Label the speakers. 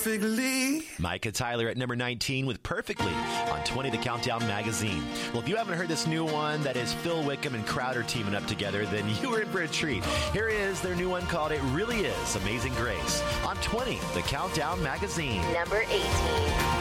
Speaker 1: perfectly.
Speaker 2: Micah Tyler at number 19 with Perfectly on 20 The Countdown Magazine. Well, if you haven't heard this new one that is Phil Wickham and Crowder teaming up together, then you were in for a treat. Here is their new one called It Really Is Amazing Grace on 20 The Countdown Magazine.
Speaker 3: Number 18.